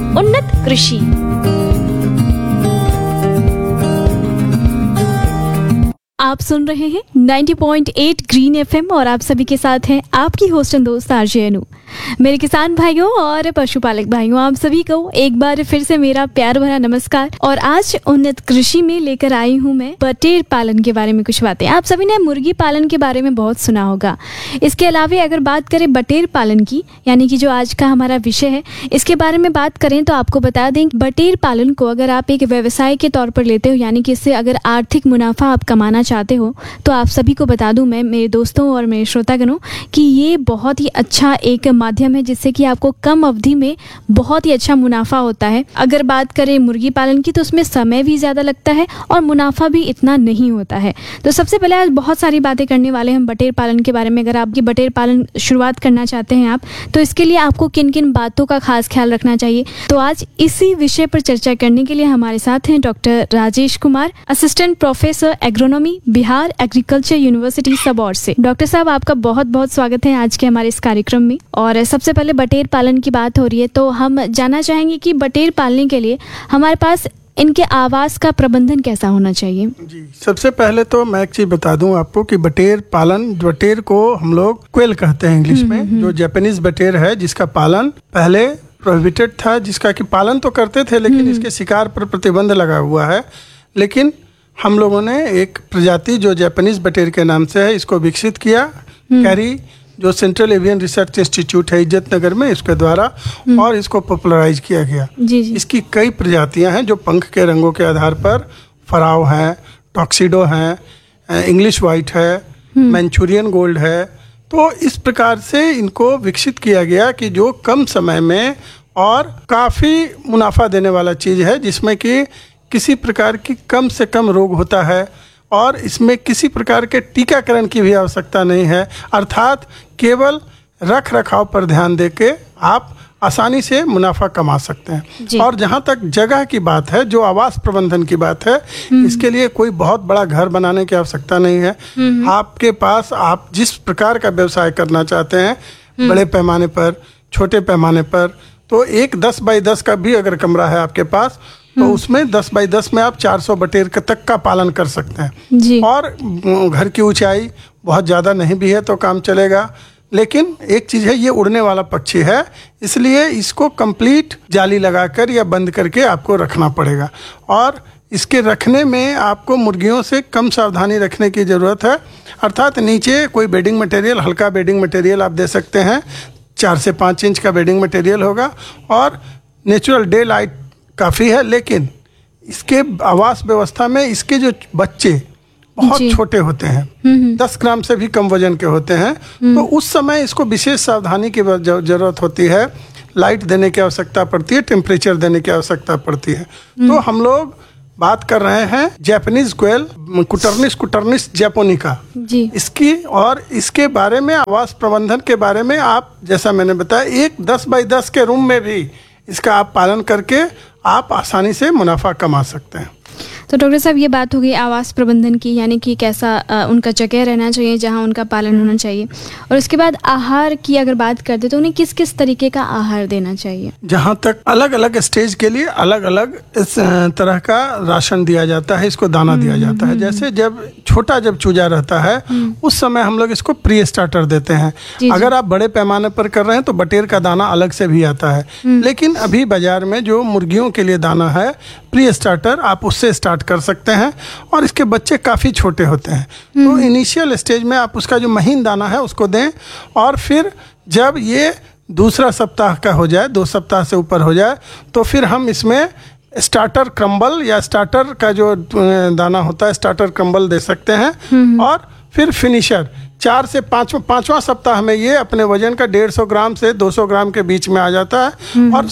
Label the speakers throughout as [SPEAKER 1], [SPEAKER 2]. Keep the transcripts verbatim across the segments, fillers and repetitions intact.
[SPEAKER 1] उन्नत कृषि। आप सुन रहे हैं नब्बे पॉइंट आठ ग्रीन एफएम और आप सभी के साथ हैं आपकी होस्ट एंड दोस्त आरजे अनु। मेरे किसान भाइयों और पशुपालक भाइयों, आप सभी को एक बार फिर से मेरा प्यार भरा नमस्कार। और आज उन्नत कृषि में लेकर आई हूँ मैं बटेर पालन के बारे में कुछ बातें। आप सभी ने मुर्गी पालन के बारे में बहुत सुना होगा। इसके अलावा अगर बात करें बटेर पालन की, यानी कि जो आज का हमारा विषय है, इसके बारे में बात करें तो आपको बता दें, बटेर पालन को अगर आप एक व्यवसाय के तौर पर लेते हो, यानी कि इससे अगर आर्थिक मुनाफा आप कमाना चाहते हो, तो आप सभी को बता दूं मैं, मेरे दोस्तों और मेरे श्रोतागणों, कि ये बहुत ही अच्छा एक माध्यम है जिससे कि आपको कम अवधि में बहुत ही अच्छा मुनाफा होता है। अगर बात करें मुर्गी पालन की तो उसमें समय भी ज़्यादा लगता है और मुनाफा भी इतना नहीं होता है। तो सबसे पहले आज बहुत सारी बातें करने वाले हैं हम बटेर पालन के बारे में। अगर आपकी बटेर पालन शुरुआत करना चाहते हैं आप, तो इसके लिए आपको किन किन बातों का खास ख्याल रखना चाहिए, तो आज इसी विषय पर चर्चा करने के लिए हमारे साथ हैं doctor Rajesh Kumar, assistant professor agronomy, Bihar agriculture university Sabour से। डॉक्टर साहब, आपका बहुत बहुत स्वागत है आज के हमारे इस कार्यक्रम में। और सबसे पहले बटेर पालन की बात हो रही है, तो हम जानना चाहेंगे कि बटेर पालने के लिए हमारे पास इनके आवास का प्रबंधन कैसा होना चाहिए।
[SPEAKER 2] जी, सबसे पहले तो मैं एक चीज बता दूं आपको कि बटेर पालन, बटेर को हम लोग क्वेल कहते हैं इंग्लिश में, जो जापानीज बटेर है, जिसका पालन पहले प्रोहिबिटेड था, जिसका कि पालन तो करते थे लेकिन इसके शिकार पर प्रतिबंध लगा हुआ है। लेकिन हम लोगों ने एक प्रजाति जो जापानीज बटेर के नाम से है, इसको विकसित किया। कैरी जो सेंट्रल एवियन रिसर्च इंस्टीट्यूट है इज्जत नगर में, इसके द्वारा, और इसको पॉपुलराइज किया गया। जी जी। इसकी कई प्रजातियां हैं जो पंख के रंगों के आधार पर फराव हैं, टॉक्सिडो हैं, इंग्लिश वाइट है, मैंचूरियन गोल्ड है। तो इस प्रकार से इनको विकसित किया गया कि जो कम समय में और काफ़ी मुनाफा देने वाला चीज़ है, जिसमें कि किसी प्रकार की कम से कम रोग होता है और इसमें किसी प्रकार के टीकाकरण की भी आवश्यकता नहीं है। अर्थात केवल रख रखाव पर ध्यान देके आप आसानी से मुनाफा कमा सकते हैं। और जहाँ तक जगह की बात है, जो आवास प्रबंधन की बात है, इसके लिए कोई बहुत बड़ा घर बनाने की आवश्यकता नहीं है। आपके पास आप जिस प्रकार का व्यवसाय करना चाहते हैं, बड़े पैमाने पर, छोटे पैमाने पर, तो एक दस बाई दस का भी अगर कमरा है आपके पास, तो उसमें दस बाई दस में आप चार सौ बटेर तक का पालन कर सकते हैं जी। और घर की ऊंचाई बहुत ज़्यादा नहीं भी है तो काम चलेगा। लेकिन एक चीज़ है, ये उड़ने वाला पक्षी है, इसलिए इसको कंप्लीट जाली लगाकर या बंद करके आपको रखना पड़ेगा। और इसके रखने में आपको मुर्गियों से कम सावधानी रखने की ज़रूरत है। अर्थात नीचे कोई बेडिंग मटेरियल, हल्का बेडिंग मटेरियल आप दे सकते हैं, चार से पाँच इंच का बेडिंग मटेरियल होगा, और नेचुरल डे लाइट काफ़ी है। लेकिन इसके आवास व्यवस्था में इसके जो बच्चे बहुत छोटे होते हैं, दस ग्राम से भी कम वजन के होते हैं, तो उस समय इसको विशेष सावधानी की जरूरत होती है। लाइट देने की आवश्यकता पड़ती है, टेम्परेचर देने की आवश्यकता पड़ती है। तो हम लोग बात कर रहे हैं जापानीज क्वेल, कुटर्निस कुटर्निस जापोनिका जी, इसकी। और इसके बारे में, आवास प्रबंधन के बारे में, आप जैसा मैंने बताया, एक दस बाई दस के रूम में भी इसका आप पालन करके आप आसानी से मुनाफा कमा सकते हैं।
[SPEAKER 1] तो डॉक्टर साहब, ये बात हो गई आवास प्रबंधन की, यानी कि कैसा आ, उनका जगह रहना चाहिए जहां उनका पालन होना चाहिए। और उसके बाद आहार की अगर बात करते तो उन्हें किस किस तरीके का आहार देना चाहिए।
[SPEAKER 2] जहां तक अलग अलग स्टेज के लिए अलग अलग इस तरह का राशन दिया जाता है, इसको दाना दिया जाता है। जैसे जब छोटा जब चूजा रहता है उस समय हम लोग इसको प्री स्टार्टर देते हैं। अगर आप बड़े पैमाने पर कर रहे हैं तो बटेर का दाना अलग से भी आता है। लेकिन अभी बाजार में जो मुर्गियों के लिए दाना है प्री स्टार्टर, आप उससे स्टार्ट कर सकते हैं। और इसके बच्चे काफ़ी छोटे होते हैं, तो इनिशियल स्टेज में आप उसका जो महीन दाना है उसको दें। और फिर जब ये दूसरा सप्ताह का हो जाए, दो सप्ताह से ऊपर हो जाए, तो फिर हम इसमें स्टार्टर क्रम्बल या स्टार्टर का जो दाना होता है, स्टार्टर क्रम्बल दे सकते हैं। और फिर फिनिशर चार से पाँच पाँचवा सप्ताह में ये अपने वजन का डेढ़ सौ ग्राम से दो सौ ग्राम के बीच में आ जाता है। और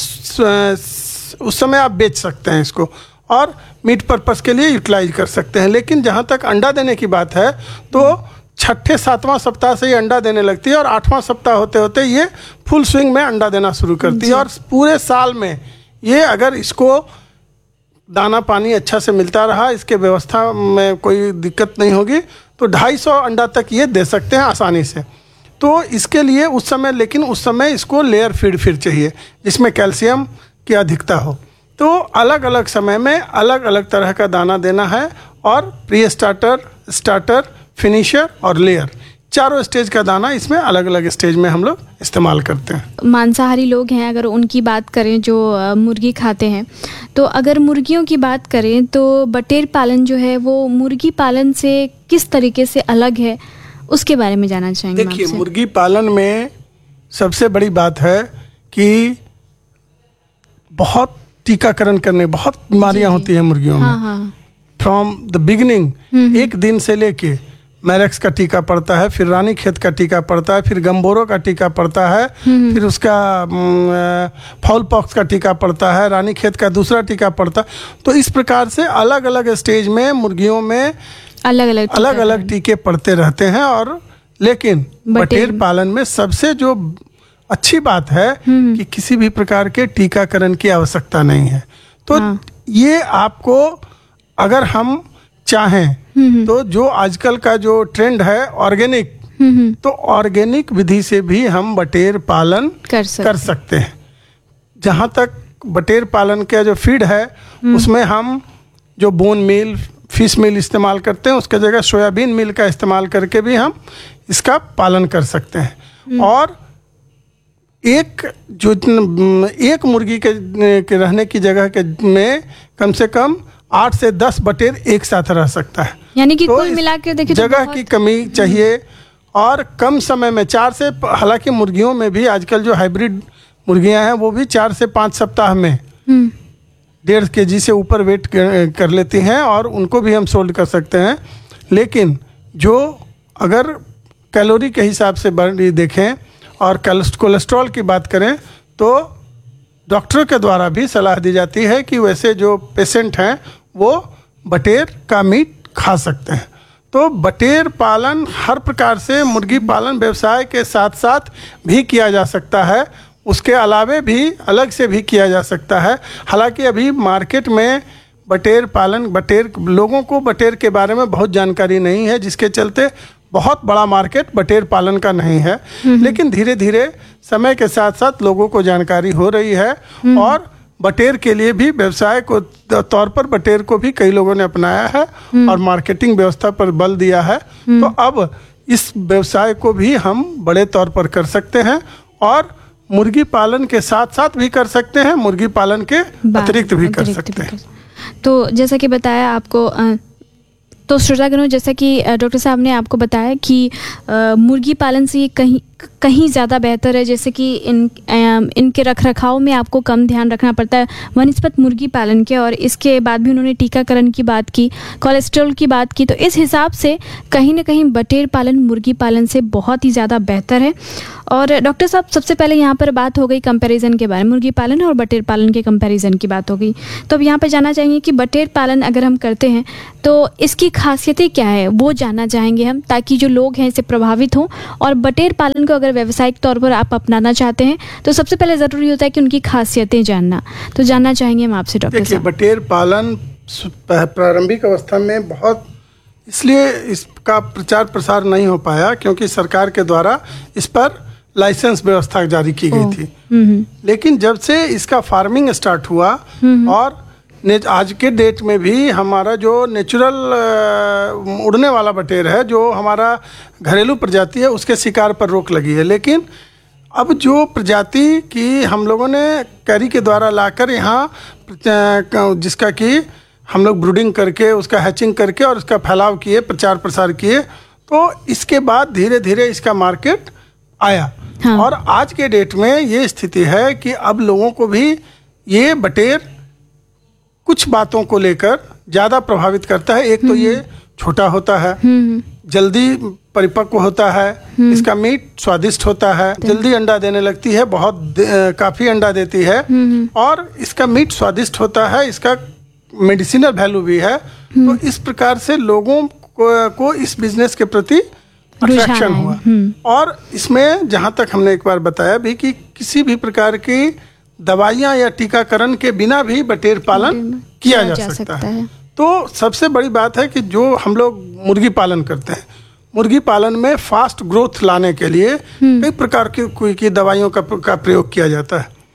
[SPEAKER 2] उस समय आप बेच सकते हैं इसको और मीट पर्पस के लिए यूटिलाइज कर सकते हैं। लेकिन जहाँ तक अंडा देने की बात है, तो छठे सातवां सप्ताह से ये अंडा देने लगती है और आठवां सप्ताह होते होते ये फुल स्विंग में अंडा देना शुरू करती है। और पूरे साल में ये अगर इसको दाना पानी अच्छा से मिलता रहा, इसके व्यवस्था में कोई दिक्कत नहीं होगी, तो ढाई सौ अंडा तक ये दे सकते हैं आसानी से। तो इसके लिए उस समय, लेकिन उस समय इसको लेयर फीड फिर चाहिए, जिसमें कैल्शियम, की अधिकता हो। तो अलग अलग समय में अलग अलग तरह का दाना देना है और प्री स्टार्टर, स्टार्टर, फिनिशर और लेयर, चारों स्टेज का दाना इसमें अलग अलग स्टेज में हम लोग इस्तेमाल करते हैं।
[SPEAKER 1] मांसाहारी लोग हैं, अगर उनकी बात करें जो मुर्गी खाते हैं, तो अगर मुर्गियों की बात करें तो बटेर पालन जो है वो मुर्गी पालन से किस तरीके से अलग है, उसके बारे में जानना चाहेंगे।
[SPEAKER 2] देखिए, मुर्गी पालन में सबसे बड़ी बात है कि बहुत टीकाकरण करने, बहुत बीमारियां होती हैं मुर्गियों
[SPEAKER 1] हाँ,
[SPEAKER 2] में।
[SPEAKER 1] हाँ।
[SPEAKER 2] फ्रॉम द बिगिनिंग एक दिन से लेके मैरेक्स का टीका पड़ता है, फिर रानीखेत का टीका पड़ता है, फिर गम्बोरो का टीका पड़ता है, फिर उसका फाउल पॉक्स का टीका पड़ता है, रानीखेत का दूसरा टीका पड़ता है। तो इस प्रकार से अलग अलग स्टेज में मुर्गियों में
[SPEAKER 1] अलग अलग
[SPEAKER 2] अलग अलग टीके पड़ते रहते हैं। और लेकिन बटेर पालन में सबसे जो अच्छी बात है कि किसी भी प्रकार के टीकाकरण की आवश्यकता नहीं है। तो हाँ। ये आपको अगर हम चाहें तो जो आजकल का जो ट्रेंड है ऑर्गेनिक, तो ऑर्गेनिक विधि से भी हम बटेर पालन कर सकते, कर सकते हैं। जहाँ तक बटेर पालन का जो फीड है उसमें हम जो बोन मील, फिश मील इस्तेमाल करते हैं, उसके जगह सोयाबीन मील का इस्तेमाल करके भी हम इसका पालन कर सकते हैं। और एक जो एक मुर्गी के, के रहने की जगह के में कम से कम आठ से दस बटेर एक साथ रह सकता है।
[SPEAKER 1] यानी कि तो कुल मिला के देखिए
[SPEAKER 2] जगह की कमी चाहिए और कम समय में चार से, हालांकि मुर्गियों में भी आजकल जो हाइब्रिड मुर्गियां हैं वो भी चार से पाँच सप्ताह में डेढ़ के जी से ऊपर वेट कर लेती हैं और उनको भी हम सोल्ड कर सकते हैं। लेकिन जो अगर कैलोरी के हिसाब से बढ़ी देखें और कोलेस्ट्रॉल की बात करें तो डॉक्टर के द्वारा भी सलाह दी जाती है कि वैसे जो पेशेंट हैं वो बटेर का मीट खा सकते हैं। तो बटेर पालन हर प्रकार से मुर्गी पालन व्यवसाय के साथ साथ भी किया जा सकता है, उसके अलावे भी अलग से भी किया जा सकता है। हालांकि अभी मार्केट में बटेर पालन, बटेर लोगों को बटेर के बारे में बहुत जानकारी नहीं है, जिसके चलते बहुत बड़ा मार्केट बटेर पालन का नहीं है। लेकिन धीरे धीरे समय के साथ साथ लोगों को जानकारी हो रही है और बटेर के लिए भी व्यवसाय को तौर पर बटेर को भी कई लोगों ने अपनाया है और मार्केटिंग व्यवस्था पर बल दिया है। तो अब इस व्यवसाय को भी हम बड़े तौर पर कर सकते हैं और मुर्गी पालन के साथ साथ भी कर सकते हैं, मुर्गी पालन के अतिरिक्त भी कर सकते हैं।
[SPEAKER 1] तो जैसा कि बताया आपको, तो श्रोतागणों, जैसा कि डॉक्टर साहब ने आपको बताया कि आ, मुर्गी पालन से ये कहीं कहीं ज़्यादा बेहतर है, जैसे कि इन इनके रख रखाव में आपको कम ध्यान रखना पड़ता है वनस्पत मुर्गी पालन के। और इसके बाद भी उन्होंने टीकाकरण की बात की, कोलेस्ट्रॉल की बात की। तो इस हिसाब से कहीं ना कहीं बटेर पालन मुर्गी पालन से बहुत ही ज़्यादा बेहतर है। और डॉक्टर साहब, सबसे पहले यहाँ पर बात हो गई कंपैरिजन के बारे में, मुर्गी पालन और बटेर पालन के कंपैरिजन की बात हो गई। तो अब यहाँ पर जानना चाहेंगे कि बटेर पालन अगर हम करते हैं तो इसकी खासियतें क्या है, वो जानना चाहेंगे हम, ताकि जो लोग हैं इससे प्रभावित हों। और बटेर पालन को अगर व्यावसायिक तौर पर आप अपनाना चाहते हैं तो सबसे पहले ज़रूरी होता है कि उनकी खासियतें जानना। तो जानना चाहेंगे हम आपसे डॉक्टर साहब।
[SPEAKER 2] बटेर पालन प्रारंभिक अवस्था में बहुत इसलिए इसका प्रचार प्रसार नहीं हो पाया क्योंकि सरकार के द्वारा इस पर लाइसेंस व्यवस्था जारी की गई थी। लेकिन जब से इसका फार्मिंग स्टार्ट हुआ और आज के डेट में भी हमारा जो नेचुरल उड़ने वाला बटेर है, जो हमारा घरेलू प्रजाति है, उसके शिकार पर रोक लगी है। लेकिन अब जो प्रजाति की हम लोगों ने कैरी के द्वारा लाकर यहाँ, जिसका कि हम लोग ब्रूडिंग करके उसका हैचिंग करके और उसका फैलाव किए, प्रचार प्रसार किए, तो इसके बाद धीरे धीरे इसका मार्केट आया। हाँ। और आज के डेट में ये स्थिति है कि अब लोगों को भी ये बटेर कुछ बातों को लेकर ज़्यादा प्रभावित करता है। एक तो ये छोटा होता है, जल्दी परिपक्व होता है, इसका मीट स्वादिष्ट होता है, जल्दी अंडा देने लगती है, बहुत काफ़ी अंडा देती है और इसका मीट स्वादिष्ट होता है, इसका मेडिसिनल वैल्यू भी है। तो इस प्रकार से लोगों को, को इस बिजनेस के प्रति अट्रैक्शन हुआ। और इसमें जहाँ तक हमने एक बार बताया भी कि किसी भी प्रकार की दवाइयाँ या टीकाकरण के बिना भी बटेर पालन किया जा, जा सकता है। तो सबसे बड़ी बात है कि जो हम लोग मुर्गी पालन करते हैं, मुर्गी पालन में फास्ट ग्रोथ लाने के लिए कई प्रकार की, की दवाइयों का, का प्रयोग किया जाता है।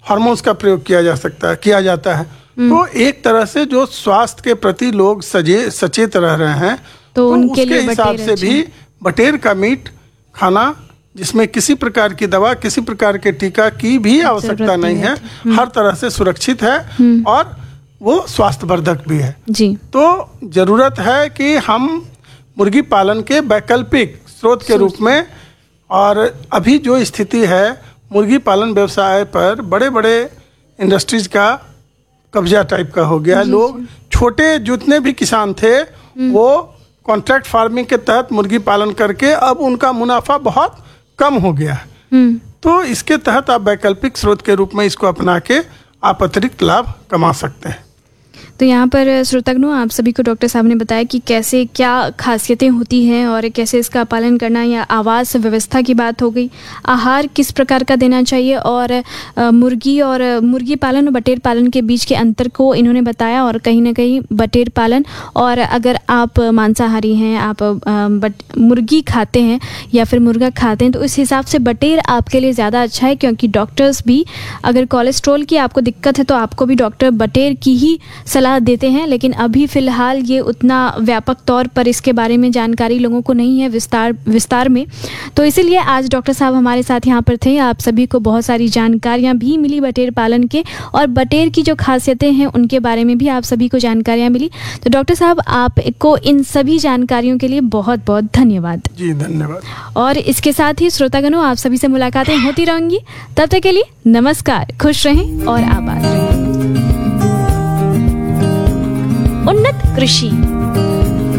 [SPEAKER 2] हार्मोन्स का प्रयोग किया जा सकता है किया जाता है। तो एक तरह से जो स्वास्थ्य के प्रति लोग सजे सचेत रह रहे हैं
[SPEAKER 1] तो,
[SPEAKER 2] तो
[SPEAKER 1] उनके
[SPEAKER 2] उसके
[SPEAKER 1] लिए
[SPEAKER 2] हिसाब से भी बटेर का मीट खाना, जिसमें किसी प्रकार की दवा, किसी प्रकार के टीका की भी आवश्यकता नहीं है, हर तरह से सुरक्षित है और वो स्वास्थ्यवर्धक भी है
[SPEAKER 1] जी।
[SPEAKER 2] तो जरूरत है कि हम मुर्गी पालन के वैकल्पिक स्रोत के रूप में, और अभी जो स्थिति है मुर्गी पालन व्यवसाय पर बड़े बड़े इंडस्ट्रीज का कब्जा टाइप का हो गया। लोग छोटे जितने भी किसान थे वो कॉन्ट्रैक्ट फार्मिंग के तहत मुर्गी पालन करके अब उनका मुनाफा बहुत कम हो गया है। तो इसके तहत आप वैकल्पिक स्रोत के रूप में इसको अपना के आप अतिरिक्त लाभ कमा सकते हैं।
[SPEAKER 1] तो यहाँ पर श्रोतागणों, आप सभी को डॉक्टर साहब ने बताया कि कैसे क्या खासियतें होती हैं और कैसे इसका पालन करना, या आवास व्यवस्था की बात हो गई, आहार किस प्रकार का देना चाहिए, और मुर्गी और मुर्गी पालन और बटेर पालन के बीच के अंतर को इन्होंने बताया। और कहीं ना कहीं बटेर पालन, और अगर आप मांसाहारी हैं, आप बट मुर्गी खाते हैं या फिर मुर्गा खाते हैं, तो इस हिसाब से बटेर आपके लिए ज़्यादा अच्छा है, क्योंकि डॉक्टर्स भी अगर कोलेस्ट्रॉल की आपको दिक्कत है तो आपको भी डॉक्टर बटेर की ही सलाह देते हैं। लेकिन अभी फ़िलहाल ये उतना व्यापक तौर पर इसके बारे में जानकारी लोगों को नहीं है विस्तार विस्तार में। तो इसीलिए आज डॉक्टर साहब हमारे साथ यहाँ पर थे। आप सभी को बहुत सारी जानकारियाँ भी मिली बटेर पालन के, और बटेर की जो खासियतें हैं उनके बारे में भी आप सभी को जानकारियाँ मिली। तो डॉक्टर साहब, आपको इन सभी जानकारियों के लिए बहुत बहुत धन्यवाद।
[SPEAKER 2] जी धन्यवाद।
[SPEAKER 1] और इसके साथ ही श्रोतागणों, आप सभी से मुलाकातें होती रहेंगी। तब तक के लिए नमस्कार, खुश रहें और आबाद रहें। उन्नत कृषि।